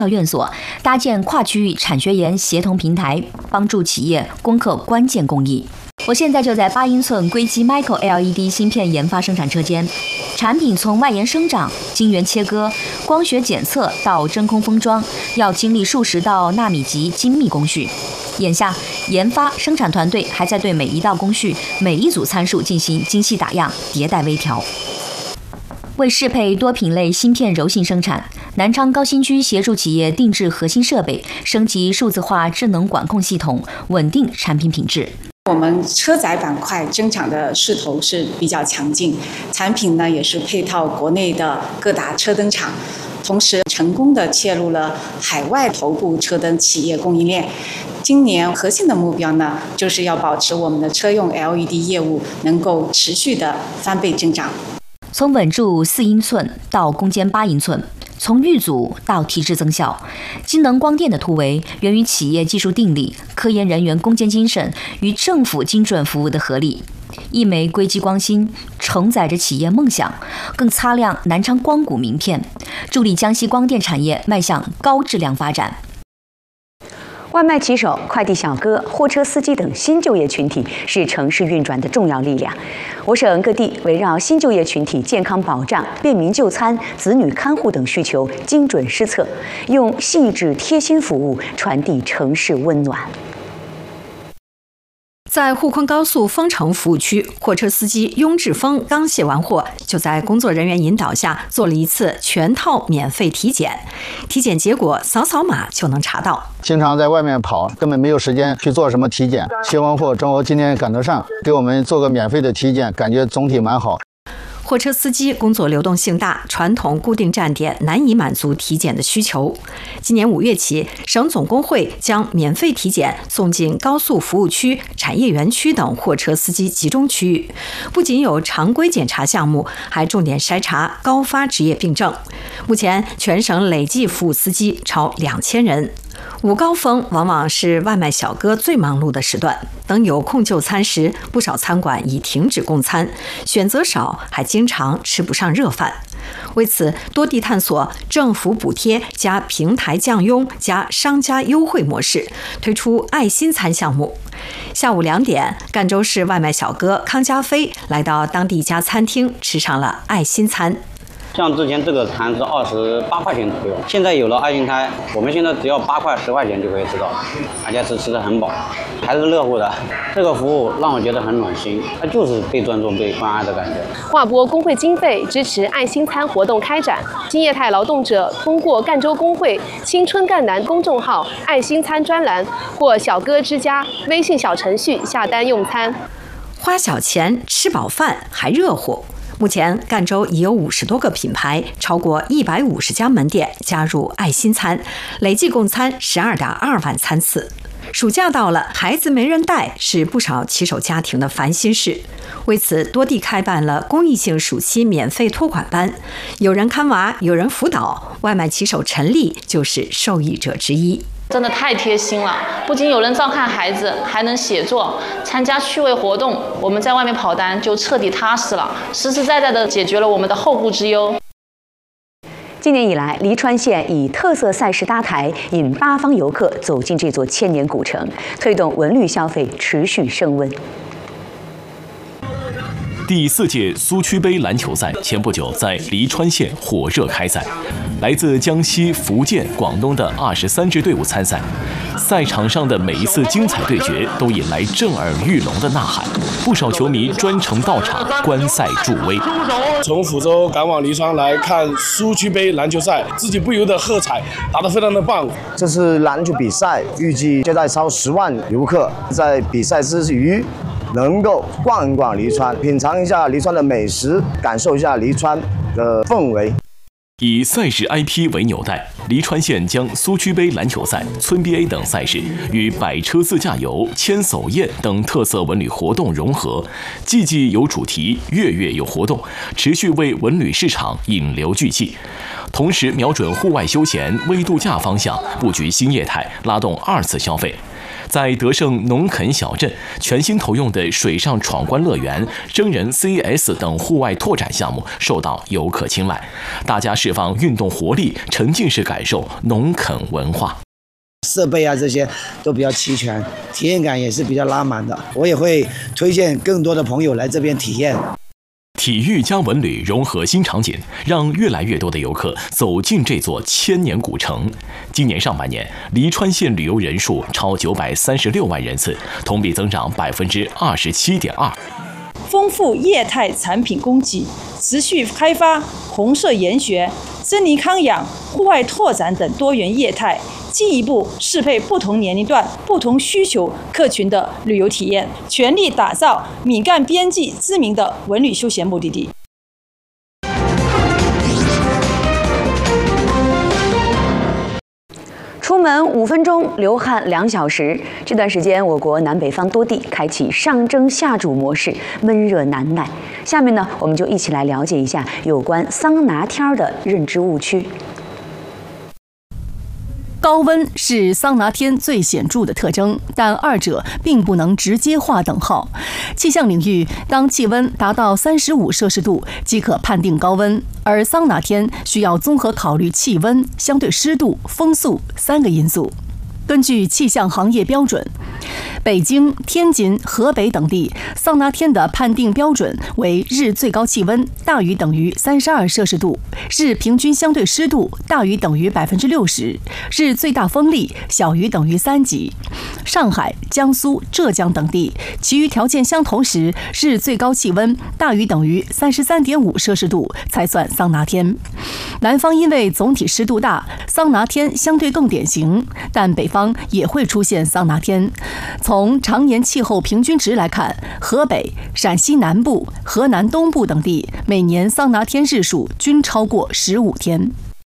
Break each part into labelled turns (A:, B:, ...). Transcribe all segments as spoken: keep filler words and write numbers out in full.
A: 院所搭建跨区域产学研协同平台，帮助企业攻克关键工艺。我现在就在八英寸硅基 Micro L E D 芯片研发生产车间，产品从外延生长、晶圆切割、光学检测到真空封装，要经历数十道纳米级精密工序。眼下，研发生产团队还在对每一道工序、每一组参数进行精细打样、迭代微调。为适配多品类芯片柔性生产，南昌高新区协助企业定制核心设备，升级数字化智能管控系统，稳定产品品质。
B: 我们车载板块增长的势头是比较强劲，产品呢也是配套国内的各大车灯厂，同时成功的切入了海外头部车灯企业供应链。今年核心的目标呢，就是要保持我们的车用 L E D 业务能够持续的翻倍增长。
A: 从稳住四英寸到攻坚八英寸。从预组到提质增效，机能光电的突围源于企业技术定力、科研人员攻坚精神与政府精准服务的合力。一枚硅基光芯承载着企业梦想，更擦亮南昌光谷名片，助力江西光电产业迈向高质量发展。
C: 外卖骑手、快递小哥、货车司机等新就业群体是城市运转的重要力量。我省各地围绕新就业群体健康保障、便民就餐、子女看护等需求，精准施策，用细致贴心服务传递城市温暖。
D: 在沪昆高速丰城服务区，货车司机雍志峰刚卸完货，就在工作人员引导下做了一次全套免费体检。体检结果扫扫码就能查到。
E: 经常在外面跑，根本没有时间去做什么体检。卸完货正好今天赶得上，给我们做个免费的体检，感觉总体蛮好。
D: 货车司机工作流动性大，传统固定站点难以满足体检的需求。今年五月起，省总工会将免费体检送进高速服务区、产业园区等货车司机集中区域，不仅有常规检查项目，还重点筛查高发职业病症。目前，全省累计服务司机超两千人。午高峰往往是外卖小哥最忙碌的时段，等有空就餐时，不少餐馆已停止供餐，选择少，还经常吃不上热饭。为此，多地探索政府补贴加平台降佣加商家优惠模式，推出爱心餐项目。下午两点，赣州市外卖小哥康家飞来到当地一家餐厅，吃上了爱心餐。
F: 像之前这个餐是二十八块钱左右，现在有了爱心餐，我们现在只要八块十块钱就可以吃到，而且是吃得很饱，还是热乎的。这个服务让我觉得很暖心，它就是被尊重、被关爱的感觉。
G: 划拨工会经费支持爱心餐活动开展，新业态劳动者通过赣州工会青春赣南公众号爱心餐专栏或小哥之家微信小程序下单用餐，
D: 花小钱吃饱饭还热乎。目前，赣州已有五十多个品牌，超过一百五十家门店加入爱心餐，累计供餐十二点二万餐次。暑假到了，孩子没人带是不少骑手家庭的烦心事。为此，多地开办了公益性暑期免费托管班，有人看娃，有人辅导。外卖骑手陈丽就是受益者之一。
H: 真的太贴心了，不仅有人照看孩子，还能写作，参加趣味活动，我们在外面跑单就彻底踏实了，实实在在地解决了我们的后顾之忧。
C: 今年以来，黎川县以特色赛事搭台，引八方游客走进这座千年古城，推动文旅消费持续升温。
I: 第四届苏区杯篮球赛前不久在黎川县火热开赛，来自江西、福建、广东的二十三支队伍参赛。赛场上的每一次精彩对决都引来震耳欲聋的呐喊，不少球迷专程到场观赛助威。
J: 从福州赶往黎川来看苏区杯篮球赛，自己不由得喝彩，打得非常的棒。
K: 这是篮球比赛，预计接待超十万游客，在比赛之余能够逛一逛黎川，品尝一下黎川的美食，感受一下黎川的氛围。
I: 以赛事 I P 为纽带，黎川县将苏区杯篮球赛、村 B A 等赛事与百车自驾游、千叟宴等特色文旅活动融合，季季有主题，月月有活动，持续为文旅市场引流聚气。同时，瞄准户外休闲、微度假方向，布局新业态，拉动二次消费。 在德胜农垦小镇，全新投用的水上闯关乐园、真人 C S 等户外拓展项目受到游客青睐，大家释放运动活力，沉浸式感受农垦文化。
L: 设备啊，这些都比较齐全，体验感也是比较拉满的。我也会推荐更多的朋友来这边体验。
I: 体育加文旅融合新场景，让越来越多的游客走进这座千年古城。今年上半年，黎川县旅游人数超九百三十六万人次，同比增长百分之二十七点二。
M: 丰富业态产品供给，持续开发红色研学、森林康养、户外拓展等多元业态，进一步适配不同年龄段、不同需求客群的旅游体验，全力打造闽赣边际知名的文旅休闲目的地。
C: 出门五分钟，流汗两小时。这段时间，我国南北方多地开启上蒸下煮模式，闷热难耐。下面呢，我们就一起来了解一下有关桑拿天的认知误区。
N: 高温是桑拿天最显著的特征，但二者并不能直接划等号。气象领域，当气温达到三十五摄氏度即可判定高温，而桑拿天需要综合考虑气温、相对湿度、风速三个因素。根据气象行业标准，北京、天津、河北等地桑拿天的判定标准为日最高气温大于等于三十二摄氏度，日平均相对湿度大于等于百分之六十，日最大风力小于等于三级。上海、江苏、浙江等地，其余条件相同时，日最高气温大于等于三十三点五摄氏度才算桑拿天。南方因为总体湿度大，桑拿天相对更典型，但北方也会出现桑拿天。从常年气候平均值来看，河北、陕西南部、河南东部等地每年桑拿天日数均超过十五天。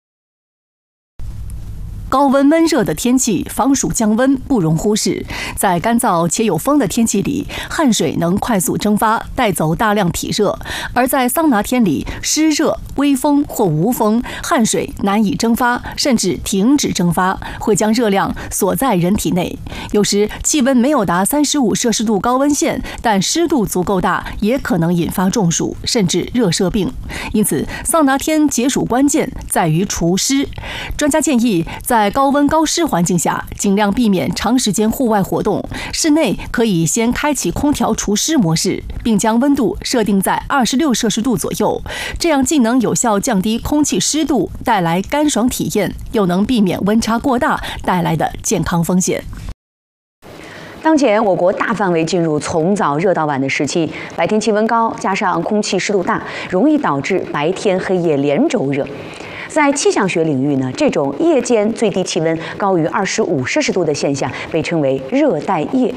N: 高温闷热的天气，防暑降温不容忽视。在干燥且有风的天气里，汗水能快速蒸发，带走大量体热；而在桑拿天里，湿热、微风或无风，汗水难以蒸发，甚至停止蒸发，会将热量锁在人体内。有时气温没有达三十五摄氏度高温线，但湿度足够大，也可能引发中暑，甚至热射病。因此，桑拿天解暑关键在于除湿。专家建议，在在高温高湿环境下，尽量避免长时间户外活动。室内可以先开启空调除湿模式，并将温度设定在二十六摄氏度左右，这样既能有效降低空气湿度，带来干爽体验，又能避免温差过大带来的健康风险。
C: 当前，我国大范围进入从早热到晚的时期，白天气温高，加上空气湿度大，容易导致白天黑夜连轴热。在气象学领域呢，这种夜间最低气温高于二十五摄氏度的现象被称为热带夜。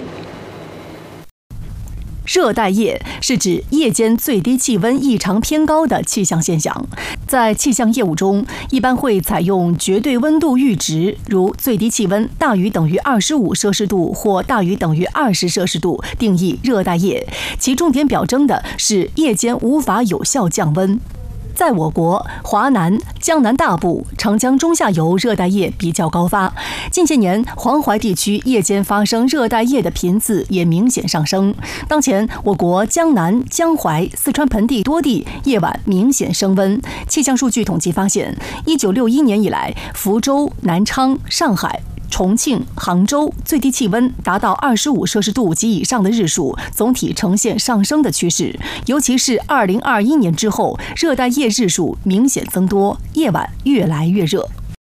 N: 热带夜是指夜间最低气温异常偏高的气象现象。在气象业务中，一般会采用绝对温度阈值，如最低气温大于等于二十五摄氏度或大于等于二十摄氏度，定义热带夜。其重点表征的是夜间无法有效降温。在我国华南、江南大部、长江中下游热带夜比较高发，近些年黄淮地区夜间发生热带夜的频次也明显上升。当前，我国江南、江淮、四川盆地多地夜晚明显升温。气象数据统计发现，一九六一年以来，福州、南昌、上海、重庆、杭州最低气温达到二十五摄氏度及以上的日数，总体呈现上升的趋势。尤其是二零二一年之后，热带夜日数明显增多，夜晚越来越热。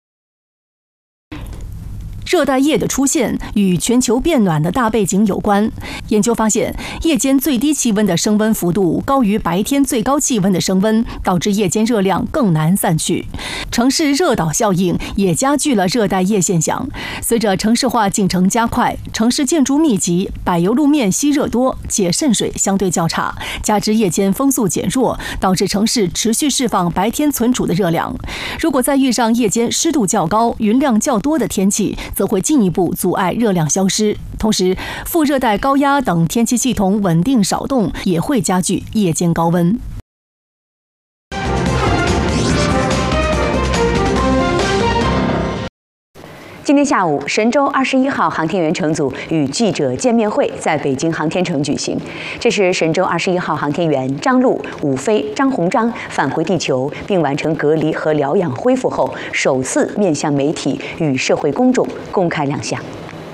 N: 热带夜的出现与全球变暖的大背景有关。研究发现，夜间最低气温的升温幅度高于白天最高气温的升温，导致夜间热量更难散去。城市热岛效应也加剧了热带夜现象。随着城市化进程加快，城市建筑密集，柏油路面吸热多，且渗水相对较差，加之夜间风速减弱，导致城市持续释放白天存储的热量。如果再遇上夜间湿度较高、云量较多的天气，则会进一步阻碍热量消失。同时，副热带高压等天气系统稳定少动，也会加剧夜间高温。
C: 今天下午，神舟二十一号航天员乘组与记者见面会在北京航天城举行。这是神舟二十一号航天员张陆、伍飞、张鸿章返回地球并完成隔离和疗养恢复后，首次面向媒体与社会公众公开亮相。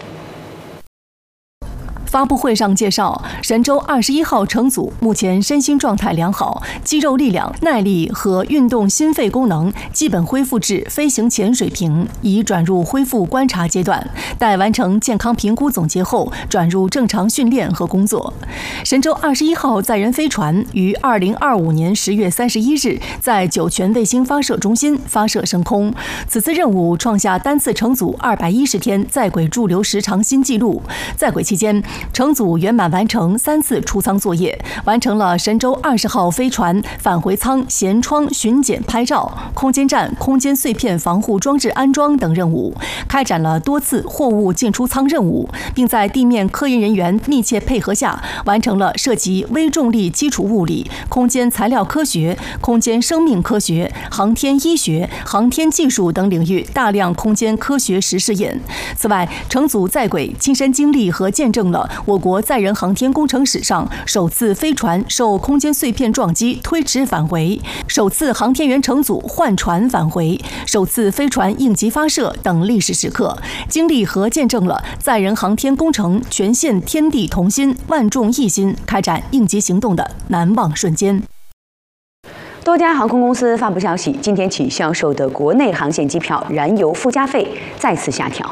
N: 发布会上介绍，神舟二十一号乘组目前身心状态良好，肌肉力量、耐力和运动心肺功能基本恢复至飞行前水平，已转入恢复观察阶段。待完成健康评估总结后，转入正常训练和工作。神舟二十一号载人飞船于二零二五年十月三十一日在酒泉卫星发射中心发射升空，此次任务创下单次乘组二百一十天在轨驻留时长新纪录。在轨期间，乘组圆满完成三次出舱作业，完成了神舟二十号飞船返回舱舷窗巡检拍照、空间站空间碎片防护装置安装等任务，开展了多次货物进出舱任务，并在地面科研人员密切配合下，完成了涉及微重力基础物理、空间材料科学、空间生命科学、航天医学、航天技术等领域大量空间科学实试验。此外，乘组在轨亲身经历和见证了我国载人航天工程史上首次飞船受空间碎片撞击推迟返回，首次航天员乘组换船返回，首次飞船应急发射等历史时刻，经历和见证了载人航天工程全线天地同心、万众一心开展应急行动的难忘瞬间。
C: 多家航空公司发布消息，今天起销售的国内航线机票燃油附加费再次下调。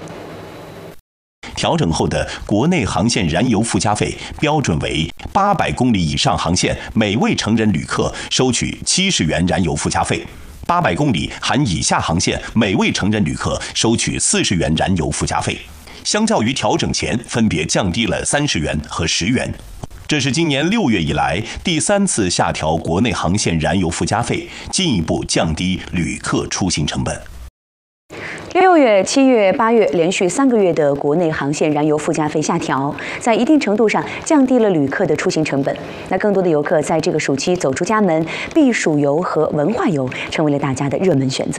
O: 调整后的国内航线燃油附加费标准为八百公里以上航线每位成人旅客收取七十元燃油附加费，八百公里含以下航线每位成人旅客收取四十元燃油附加费，相较于调整前分别降低了三十元和十元。这是今年六月以来第三次下调国内航线燃油附加费，进一步降低旅客出行成本。
C: 六月、七月、八月连续三个月的国内航线燃油附加费下调，在一定程度上降低了旅客的出行成本。那更多的游客在这个暑期走出家门，避暑游和文化游成为了大家的热门选择。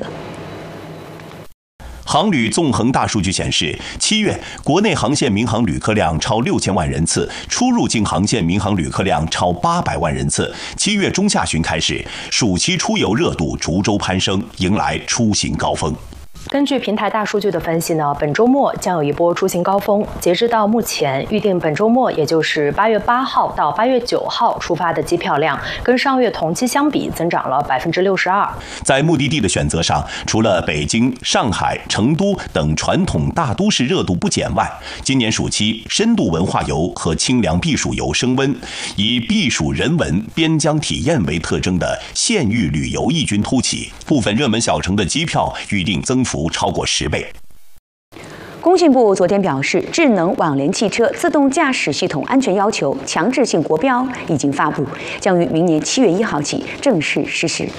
O: 航旅纵横大数据显示，七月国内航线民航旅客量超六千万人次，出入境航线民航旅客量超八百万人次。七月中下旬开始，暑期出游热度逐周攀升，迎来出行高峰。
P: 根据平台大数据的分析呢，本周末将有一波出行高峰。截至到目前，预定本周末，也就是八月八号到八月九号出发的机票量，跟上月同期相比增长了百分之六十二。
O: 在目的地的选择上，除了北京、上海、成都等传统大都市热度不减外，今年暑期深度文化游和清凉避暑游升温，以避暑人文、边疆体验为特征的县域旅游异军突起，部分热门小城的机票预订增幅超过十倍。
C: 工信部昨天表示，智能网联汽车自动驾驶系统安全要求强制性国标已经发布，将于明年七月一号起正式实施。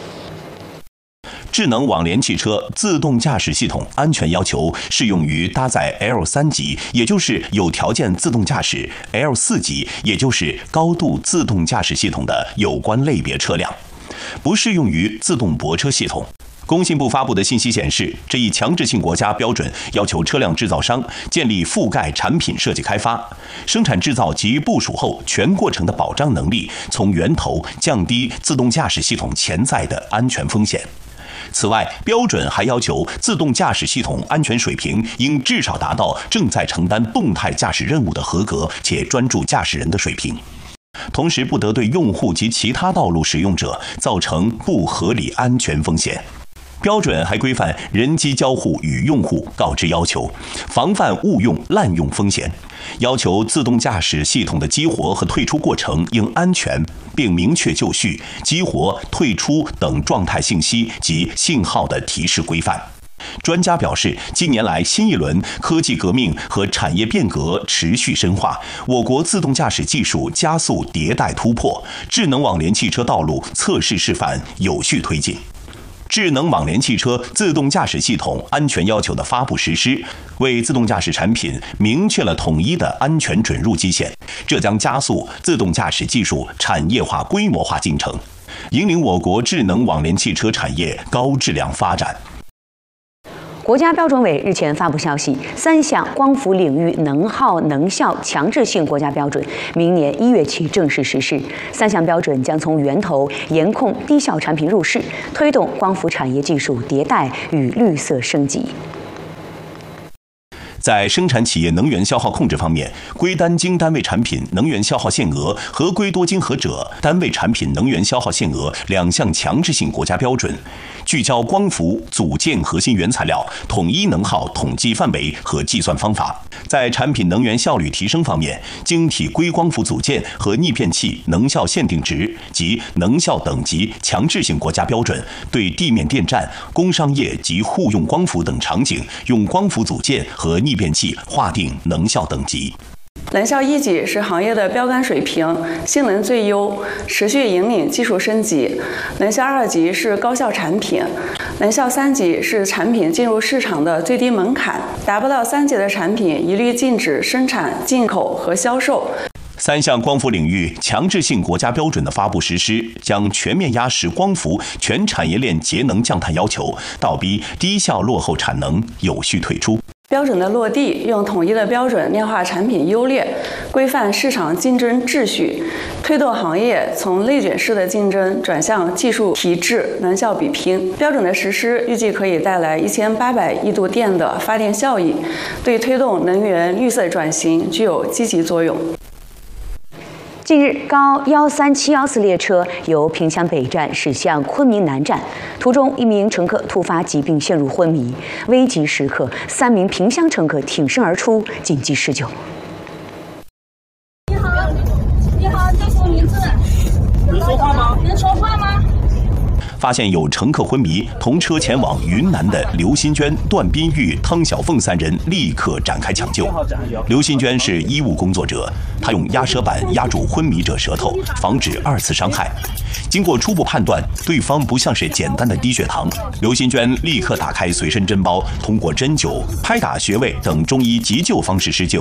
O: 智能网联汽车自动驾驶系统安全要求适用于搭载 L 三 级，也就是有条件自动驾驶 L 四 级，也就是高度自动驾驶系统的有关类别车辆，不适用于自动泊车系统。工信部发布的信息显示，这一强制性国家标准要求车辆制造商建立覆盖产品设计开发、生产制造及部署后全过程的保障能力，从源头降低自动驾驶系统潜在的安全风险。此外，标准还要求自动驾驶系统安全水平应至少达到正在承担动态驾驶任务的合格且专注驾驶人的水平，同时不得对用户及其他道路使用者造成不合理安全风险。标准还规范人机交互与用户告知要求，防范误用滥用风险，要求自动驾驶系统的激活和退出过程应安全，并明确就绪、激活、退出等状态信息及信号的提示规范。专家表示，近年来新一轮科技革命和产业变革持续深化，我国自动驾驶技术加速迭代突破，智能网联汽车道路测试示范有序推进。智能网联汽车自动驾驶系统安全要求的发布实施，为自动驾驶产品明确了统一的安全准入基线，这将加速自动驾驶技术产业化规模化进程，引领我国智能网联汽车产业高质量发展。
C: 国家标准委日前发布消息，三项光伏领域能耗能效强制性国家标准明年一月起正式实施。三项标准将从源头严控低效产品入市，推动光伏产业技术迭代与绿色升级。
O: 在生产企业能源消耗控制方面，归单经单位产品能源消耗限额和归多经合者单位产品能源消耗限额两项强制性国家标准，聚焦光伏组件核心原材料统一能耗统计范围和计算方法。在产品能源效率提升方面，晶体硅光伏组件和逆变器能效限定值及能效等级强制性国家标准，对地面电站、工商业及户用光伏等场景用光伏组件和逆变器划定能效等级。
Q: 能效一级是行业的标杆水平，性能最优，持续引领技术升级。能效二级是高效产品，能效三级是产品进入市场的最低门槛，达不到三级的产品一律禁止生产、进口和销售。
O: 三项光伏领域强制性国家标准的发布实施，将全面压实光伏全产业链节能降碳要求，倒逼低效落后产能有序退出。
Q: 标准的落地，用统一的标准量化产品优劣，规范市场竞争秩序，推动行业从内卷式的竞争转向技术提质、能效比拼。标准的实施预计可以带来一千八百亿度电的发电效益，对推动能源绿色转型具有积极作用。
C: 近日，高一三七一次列车由萍乡北站驶向昆明南站，途中一名乘客突发疾病陷入昏迷，危急时刻，三名萍乡乘客挺身而出，紧急施救。
R: 你好，你好，叫什么名字？能说话吗？能说话吗？
O: 发现有乘客昏迷，同车前往云南的刘新娟、段斌玉、汤小凤三人立刻展开抢救。刘新娟是医务工作者，她用压舌板压住昏迷者舌头，防止二次伤害。经过初步判断，对方不像是简单的低血糖。刘新娟立刻打开随身针包，通过针灸、拍打穴位等中医急救方式施救。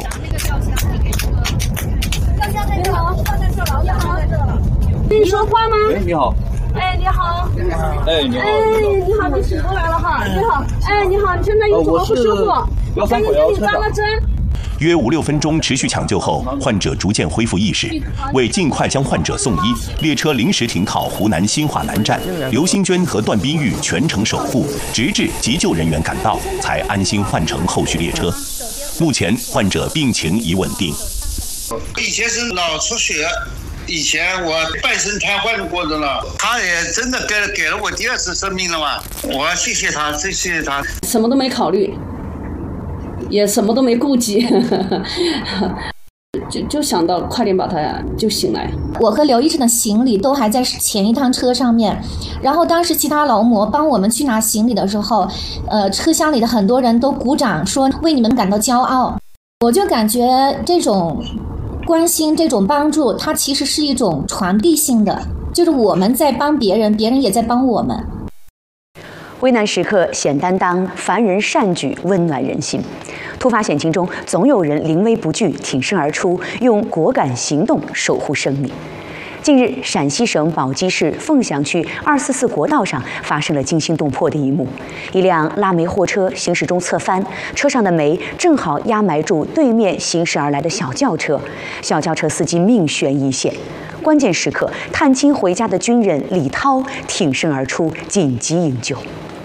R: 你好，放在这了，你好，跟你说话吗？
S: 哎，你好。
R: 哎，你好。
S: 哎，你好。
R: 哎，你好，你醒过来了哈。你好。哎，你好，你现在有什么不舒服？我赶紧给你扎个针。
O: 约五六分钟持续抢救后，患者逐渐恢复意识。为尽快将患者送医，列车临时停靠湖南新化南站。刘新娟和段斌玉全程守护，直至急救人员赶到，才安心换乘后续列车。目前患者病情已稳定。
T: 以前是脑出血。以前我半身瘫痪过的了，他也真的给了给了我第二次生命了嘛，我要谢谢他，谢谢他。
U: 什么都没考虑，也什么都没顾及，就就想到快点把他救醒来。
V: 我和刘医生的行李都还在前一趟车上面，然后当时其他劳模帮我们去拿行李的时候，呃，车厢里的很多人都鼓掌说为你们感到骄傲。我就感觉这种关心，这种帮助，它其实是一种传递性的，就是我们在帮别人，别人也在帮我们。
C: 危难时刻显担当，凡人善举温暖人心。突发险情中，总有人临危不惧，挺身而出，用果敢行动守护生命。近日，陕西省宝鸡市凤翔区二四四国道上发生了惊心动魄的一幕：一辆拉煤货车行驶中侧翻，车上的煤正好压埋住对面行驶而来的小轿车，小轿车司机命悬一线。关键时刻，探亲回家的军人李涛挺身而出，紧急营救。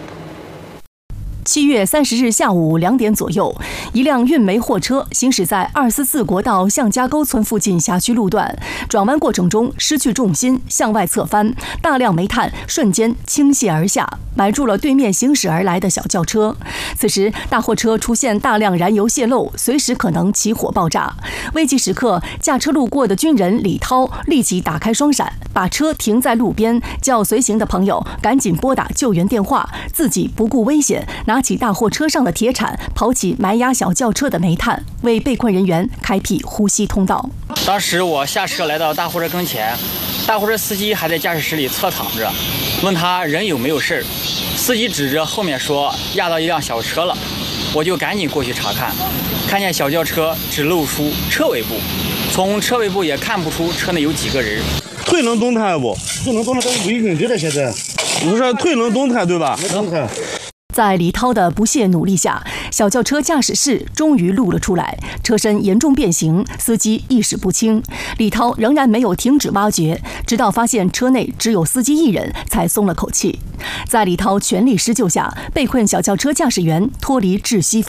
N: 七月三十日下午两点左右，一辆运煤货车行驶在二四四国道向家沟村附近辖区路段，转弯过程中失去重心向外侧翻，大量煤炭瞬间倾泻而下，埋住了对面行驶而来的小轿车。此时，大货车出现大量燃油泄漏，随时可能起火爆炸。危急时刻，驾车路过的军人李涛立即打开双闪，把车停在路边，叫随行的朋友赶紧拨打救援电话，自己不顾危险，拿起大货车上的铁铲，刨起埋压小轿车的煤炭，为被困人员开辟呼吸通道。
W: 当时我下车来到大货车跟前，大货车司机还在驾驶室里侧躺着，问他人有没有事儿。司机指着后面说压到一辆小车了，我就赶紧过去查看，看见小轿车只露出车尾部，从车尾部也看不出车内有几个人。
X: 腿能动弹不？腿能动弹，但是不一定对了。现在不是腿能动弹对吧？能动弹。
N: 在李涛的不懈努力下，小轿车驾驶室终于露了出来，车身严重变形，司机意识不清。李涛仍然没有停止挖掘，直到发现车内只有司机一人，才松了口气。在李涛全力施救下，被困小轿车驾驶员脱离窒息风